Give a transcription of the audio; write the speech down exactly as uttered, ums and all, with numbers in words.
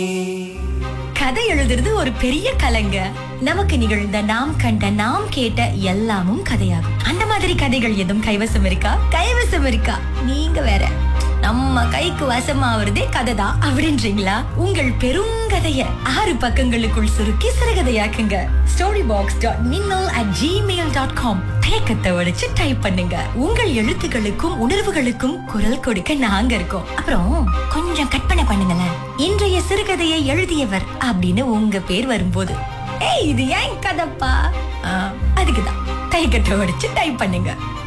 கதை எழுதுறது ஒரு பெரிய கலைங்க. நமக்கு நிகழ்ந்த, நாம் கண்ட, நாம் கேட்ட எல்லாமும் கதையாகும். அந்த மாதிரி கதைகள் எதுவும் கைவசம் இருக்கா? கைவசம் இருக்கா? நீங்க வேற. நம்ம கைக்கு வசமாவதே கதை தான் அப்படின்றீங்களா? உங்கள் பெருங்கதைய ஆறு பக்கங்களுக்குள் சுருக்கி சிறுகதையாக்குங்க. ஸ்டோரி பாக்ஸ் டாட் மின்னல் அட் ஜிமெயில் டாட் காம். தயக்கத்தை உடைச்சு டைப் பண்ணுங்க. உங்கள் எழுத்துக்களுக்கும் உணர்வுகளுக்கும் குரல் கொடுக்க நாங்க இருக்கோம். அப்புறம் கொஞ்சம் கற்பனை பண்ணுங்களேன். இன்றைய சிறுகதையை எழுதியவர் அப்படின்னு உங்க பேர் வரும்போது, ஏய் இது ஏன் கதைப்பா, அதுக்குதான் தயக்கத்தை உடைச்சு டைப் பண்ணுங்க.